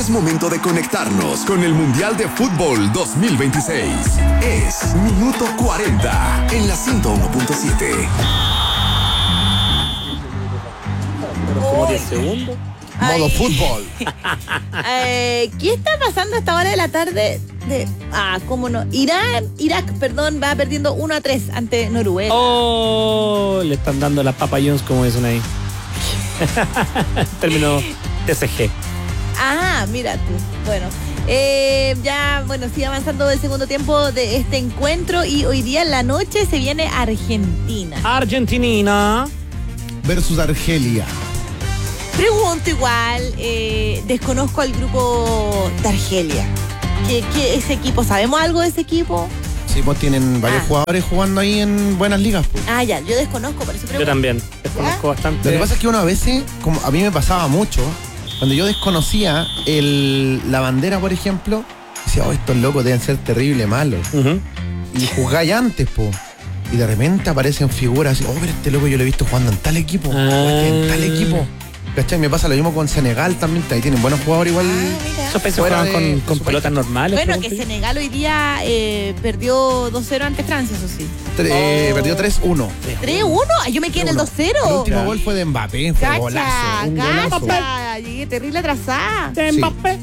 Es momento de conectarnos con el Mundial de Fútbol 2026. Es Minuto 40 en la 101.7. Como 10 segundos. Modo fútbol. ¿Qué está pasando a esta hora de la tarde? ¿Cómo no? Irak, va perdiendo 1-3 ante Noruega. Oh, le están dando la Papa John's, como dicen ahí. Término TCG. Mira tú. Bueno, sigue avanzando el segundo tiempo de este encuentro y hoy día en la noche se viene Argentina. Argentina versus Argelia. Pregunto igual, desconozco al grupo de Argelia. ¿Qué ese equipo? ¿Sabemos algo de ese equipo? Sí, pues tienen varios jugadores jugando ahí en buenas ligas, pues. Ya, yo desconozco, por eso pregunto. Yo también, desconozco bastante. Lo que pasa es que uno a veces, como a mí me pasaba mucho, cuando yo desconocía la bandera, por ejemplo, decía, estos locos deben ser terrible malos. Y jugáis antes, pues. Y de repente aparecen figuras así, pero este loco yo lo he visto jugando en tal equipo, en tal equipo. ¿Cachai? Me pasa lo mismo con Senegal también, ahí tienen buenos jugadores igual. Esos países juegan con pelotas normales. Bueno, que Senegal hoy día perdió 2-0 ante Francia, eso sí. Perdió 3-1. ¿3-1? Yo me quedé en el 2-0. El último gol fue de Mbappé, fue golazo. Un golazo. Llegué terrible atrasada. De Mbappé.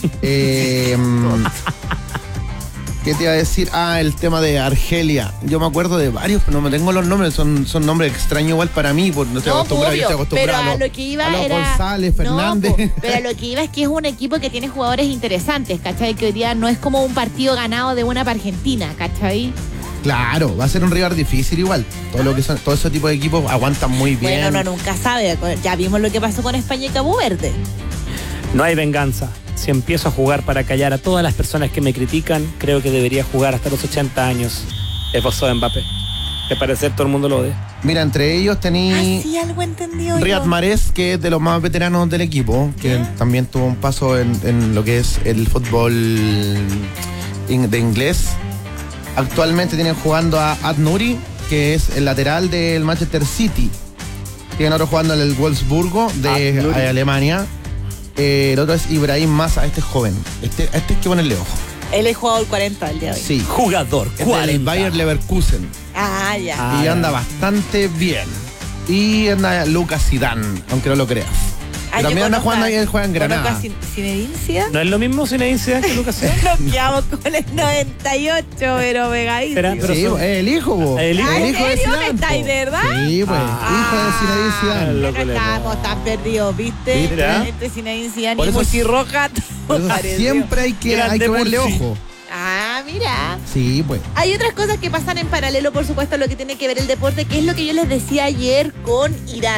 ¿Qué te iba a decir? El tema de Argelia. Yo me acuerdo de varios, pero no me tengo los nombres. Son nombres extraños igual para mí, porque no estoy acostumbrado. Pero a lo que iba era... González, Fernández. Pero a lo que iba es que es un equipo que tiene jugadores interesantes, ¿cachai? Que hoy día no es como un partido ganado de buena para Argentina, ¿cachai? Claro, va a ser un rival difícil igual. Todo ese tipo de equipos aguantan muy bien. Bueno, uno nunca sabe. Ya vimos lo que pasó con España y Cabo Verde. No hay venganza. Si empiezo a jugar para callar a todas las personas que me critican, creo que debería jugar hasta los 80 años. Esposo de Mbappé. Que parecer todo el mundo lo odia. Mira, entre ellos tení sí, algo entendido Riyad Mahrez, que es de los más veteranos del equipo, que también tuvo un paso en lo que es el fútbol de inglés. Actualmente tienen jugando a Ad-Nouri, que es el lateral del Manchester City. Tienen otro jugando en el Wolfsburgo de Alemania. El otro es Ibrahim Massa, este es joven. Este hay que ponerle ojo. Él es jugador 40 el día de hoy. Sí. Jugador 40. El Bayer Leverkusen. Ya. Y anda bastante bien. Y anda Lucas Zidane, aunque no lo creas. Pero también anda jugando ahí, juega en Granada. Zinedine Zidane. ¿No es lo mismo Zinedine Zidane que Lucas Zidane? Nos quedamos con el 98, pero pegadísimo. Pero sí, el hijo, vos. El hijo de Zidane. ¿Estáis de verdad? Sí, pues. Hijo de Zinedine Zidane. Acá estábamos tan perdidos, ¿viste? Mira. Entre Zinedine Zidane Por y eso Multirroja. siempre hay que ponerle ojo. Mira. Sí, pues. Hay otras cosas que pasan en paralelo, por supuesto, a lo que tiene que ver el deporte, que es lo que yo les decía ayer con Irán.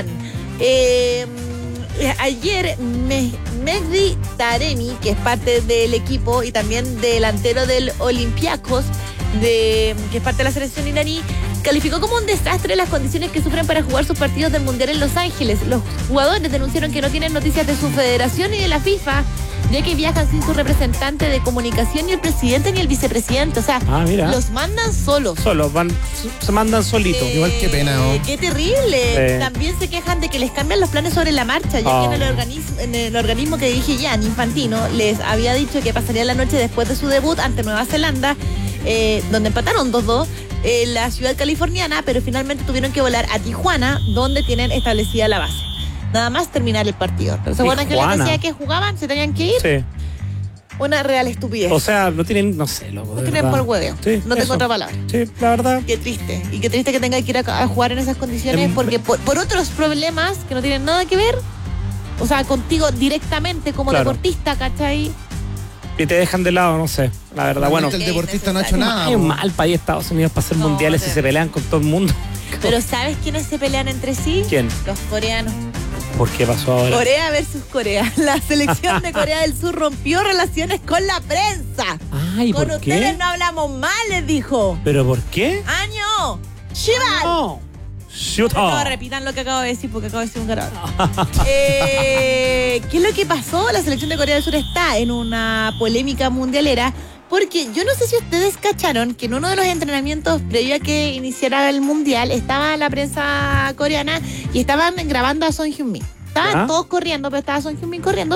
Ayer Mehdi Taremi, que es parte del equipo y también delantero del Olympiacos, que es parte de la selección iraní, calificó como un desastre las condiciones que sufren para jugar sus partidos del Mundial en Los Ángeles. Los jugadores denunciaron que no tienen noticias de su federación y de la FIFA, ya que viajan sin su representante de comunicación, ni el presidente ni el vicepresidente. O sea, los mandan solos. Se mandan solitos. Igual qué pena, ¿no? ¡Qué terrible! También se quejan de que les cambian los planes sobre la marcha, ya que en el organismo que dije ya, Infantino, les había dicho que pasaría la noche después de su debut ante Nueva Zelanda, donde empataron 2-2, en la ciudad californiana, pero finalmente tuvieron que volar a Tijuana, donde tienen establecida la base. Nada más terminar el partido. ¿Se acuerdan que les decía que jugaban? ¿Se tenían que ir? Sí. Una real estupidez. O sea, no tienen, no sé, loco. No tienen por hueveo. Sí, no tengo otra palabra. Sí, la verdad. Qué triste. Y qué triste que tenga que ir a jugar en esas condiciones, porque por otros problemas que no tienen nada que ver, o sea, contigo directamente como deportista, ¿cachai? Y te dejan de lado, no sé, la verdad. Bueno, el deportista no ha hecho nada. Es un mal país Estados Unidos para hacer mundiales y se pelean con todo el mundo. Pero ¿sabes quiénes se pelean entre sí? ¿Quién? Los coreanos. ¿Por qué pasó ahora? Corea versus Corea. La selección de Corea del Sur rompió relaciones con la prensa. Ay, con ¿por qué? ustedes no hablamos mal, les dijo. ¿Pero por qué? ¡Año! ¡Shival! No. No, repitan lo que acabo de decir porque acabo de decir un carajo. ¿Qué es lo que pasó? La selección de Corea del Sur está en una polémica mundialera porque yo no sé si ustedes cacharon que en uno de los entrenamientos previo a que iniciara el mundial estaba la prensa coreana y estaban grabando a Son Heung-min. Estaban todos corriendo, pero estaba Son Heung-min corriendo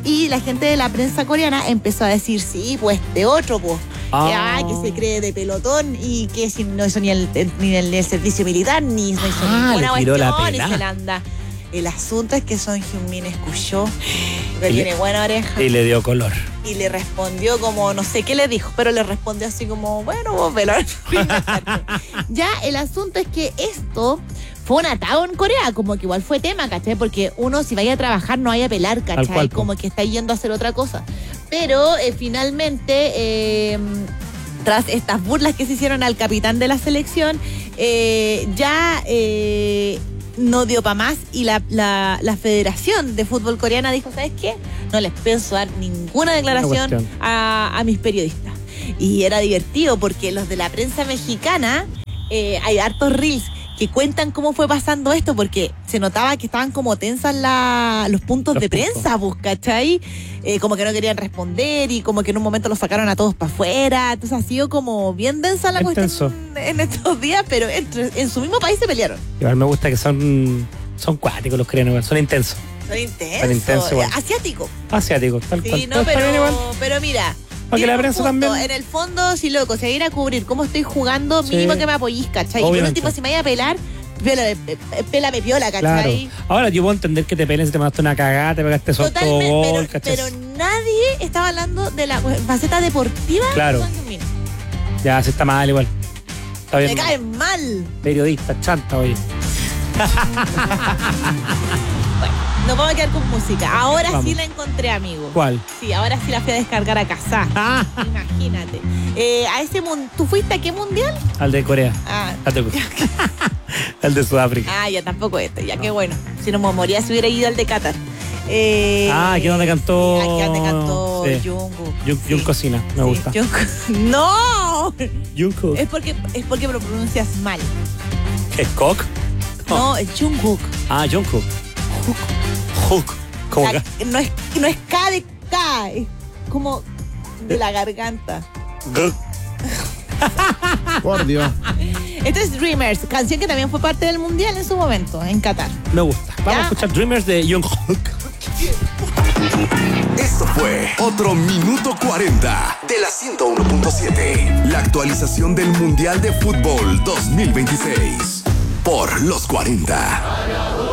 Y la gente de la prensa coreana empezó a decir, sí, pues este otro, pues. Que se cree de pelotón y que si no hizo ni el servicio militar, ni no hizo ninguna cuestión, y se la anda. El asunto es que Son Heung-min escuchó, que tiene buena oreja. Y le dio color. Y le respondió como, no sé qué le dijo, pero le respondió así como, bueno, vos velo. Ya, el asunto es que esto fue un atado en Corea, como que igual fue tema, ¿cachai? Porque uno, si vaya a trabajar, no vaya a pelar, ¿cachai? Cual, como que está yendo a hacer otra cosa. Pero finalmente, tras estas burlas que se hicieron al capitán de la selección, no dio para más y la Federación de Fútbol Coreana dijo, ¿sabes qué? No les pienso dar ninguna declaración a mis periodistas. Y era divertido porque los de la prensa mexicana, hay hartos reels que cuentan cómo fue pasando esto, porque se notaba que estaban como tensas los puntos de prensa, pues, ¿cachai? Como que no querían responder y como que en un momento los sacaron a todos para afuera. Entonces ha sido como bien densa la cuestión en estos días, pero en su mismo país se pelearon. Igual me gusta que son cuáticos los coreanos, son intensos. Son intensos. Asiáticos, tal cual. Sí, no, pero mira. Porque la prensa también. En el fondo, si loco, si hay que ir a cubrir cómo estoy jugando, mínimo que me apoyís, ¿cachai? Obviamente. Y por último, si me vaya a pelar, pélame piola, ¿cachai? Claro. Ahora yo puedo entender que te pelen si te mandaste una cagada, te pegaste solo gol, ¿cachai? Pero nadie estaba hablando de la faceta deportiva. Claro. Ya, se está mal igual. Está bien. Me cae mal. Periodista, chanta, oye. Nos vamos a quedar con música. Ahora sí la encontré, amigo. ¿Cuál? Sí, ahora sí la fui a descargar a casa. Imagínate. ¿Tú fuiste a qué mundial? Al de Corea. Al de Sudáfrica. Ya tampoco este. Ya, qué bueno. Si no me moría si hubiera ido al de Qatar. Aquí donde cantó. Aquí donde cantó Jungkook. Jungkook Cocina, me gusta. ¡No! Jungkook. Es porque lo pronuncias mal. ¿Es Kok? No, es Jungkook. Jungkook. Hook. ¿Cómo acá? No es K de K, es como de la garganta. Por Dios. Esto es Dreamers, canción que también fue parte del mundial en su momento, en Qatar. Me gusta. Vamos a escuchar Dreamers de Jungkook. Esto fue otro Minuto 40 de la 101.7. La actualización del Mundial de Fútbol 2026 por los 40.